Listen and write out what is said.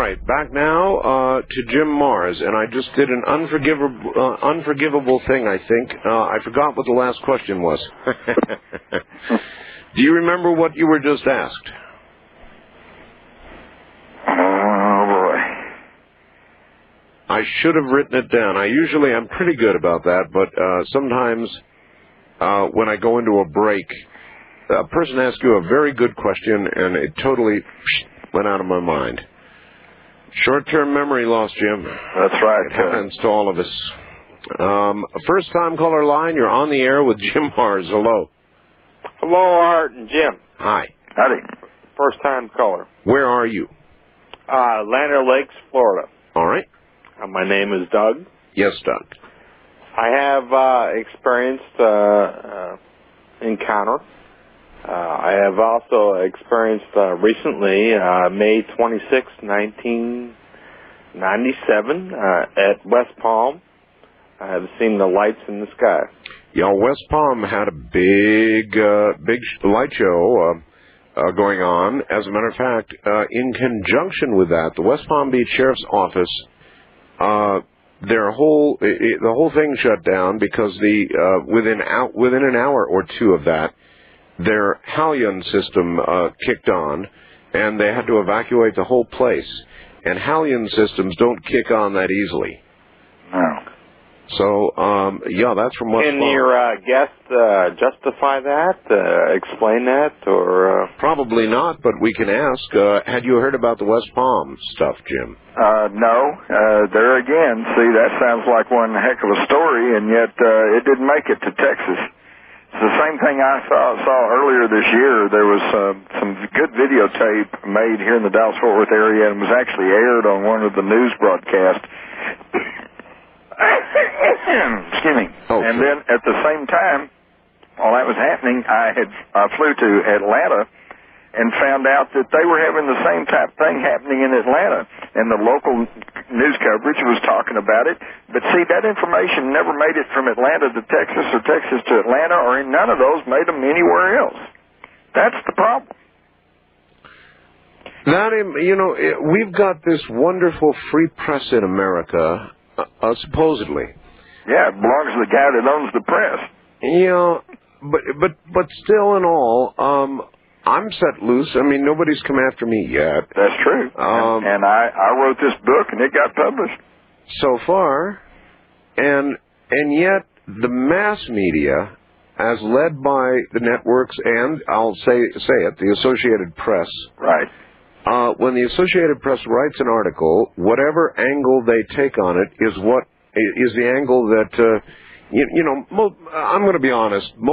right, back now to Jim Mars, and I just did an unforgivable thing, I think. I forgot what the last question was. Do you remember what you were just asked? Oh, boy. I should have written it down. I'm pretty good about that, but sometimes when I go into a break, a person asks you a very good question, and it totally went out of my mind. Short-term memory loss, Jim. That's right. It happens to all of us. First-time caller line, you're on the air with Jim Mars. Hello. Hello, Art and Jim. Hi. Howdy. First-time caller. Where are you? Lander Lakes, Florida. All right. My name is Doug. Yes, Doug. I have experienced encounter. I have also experienced recently, May 26, 1997, at West Palm. I have seen the lights in the sky. Yeah, West Palm had a big light show going on. As a matter of fact, in conjunction with that, the West Palm Beach Sheriff's Office, the whole thing shut down because within an hour or two of that, their Halion system kicked on, and they had to evacuate the whole place. And Halion systems don't kick on that easily. No. So, that's from West Palm. Can your guest justify that, explain that, or...? Probably not, but we can ask. Had you heard about the West Palm stuff, Jim? No. There again, see, that sounds like one heck of a story, and yet it didn't make it to Texas. It's the same thing I saw earlier this year. There was some good videotape made here in the Dallas-Fort Worth area and was actually aired on one of the news broadcasts. Excuse me. Oh, and sure. then at the same time, while that was happening, I flew to Atlanta and found out that they were having the same type of thing happening in Atlanta, and the local news coverage was talking about it. But see, that information never made it from Atlanta to Texas or Texas to Atlanta, or in none of those made them anywhere else. That's the problem. We've got this wonderful free press in America, supposedly. Yeah, it belongs to the guy that owns the press. But still in all, I'm set loose. I mean, nobody's come after me yet. That's true. And I wrote this book, and it got published. So far. And yet the mass media, as led by the networks and, I'll say it, the Associated Press. Right. When the Associated Press writes an article, whatever angle they take on it is the angle that, I'm going to be honest,